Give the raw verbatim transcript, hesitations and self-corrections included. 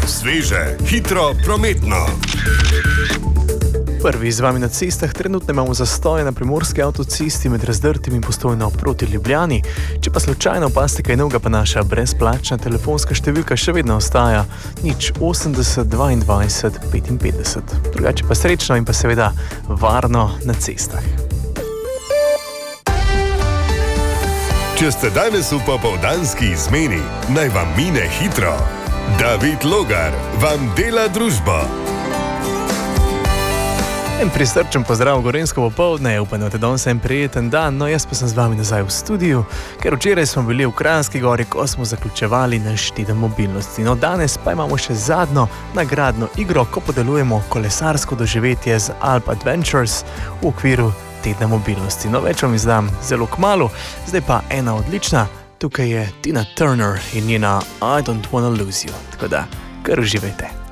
Sveže, hitro, prometno. Prvi z vami na cestah. Trenutno imamo zastoje na primorski avtocesti med Razdrtim in Postojno proti Ljubljani. Če pa slučajno opazite kaj novega, pa naša brezplačna telefonska številka še vedno ostaja nič osemdeset dvaindvajset petinpetdeset. Drugače pa srečno in pa seveda varno na cestah. Če ste danes v popoldanski izmeni, naj vam mine hitro. David Logar vam dela družbo. En prisrčen pozdrav gorenjsko popoldne, upam, da je danes en prijeten dan, no jaz pa sem z vami nazaj v studiu, ker včeraj smo bili v Kranjski Gori, ko smo zaključevali naš teden mobilnosti. No danes pa imamo še zadnjo nagradno igro, ko podelujemo kolesarsko doživetje z Alp Adventures v okviru tedna mobilnosti. No več vam izdam zelo kmalu, zdaj pa ena odlična, tukaj je Tina Turner in njena I Don't Wanna Lose You, tako da kar uživajte.